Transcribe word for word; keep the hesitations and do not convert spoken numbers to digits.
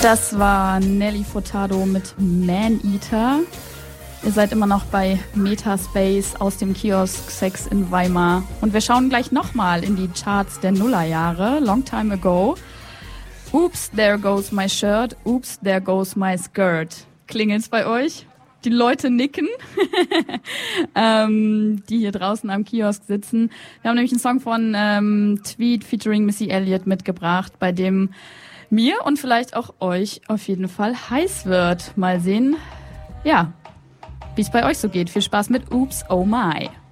Das war Nelly Furtado mit Man-Eater. Ihr seid immer noch bei Metaspace aus dem Kiosk Sex in Weimar. Und wir schauen gleich nochmal in die Charts der Nullerjahre, Long Time Ago. Oops, there goes my shirt. Oops, there goes my skirt. Klingelt's bei euch? Die Leute nicken, ähm, die hier draußen am Kiosk sitzen. Wir haben nämlich einen Song von ähm, Tweet featuring Missy Elliott mitgebracht, bei dem mir und vielleicht auch euch auf jeden Fall heiß wird. Mal sehen, ja, wie es bei euch so geht. Viel Spaß mit Oops, oh my.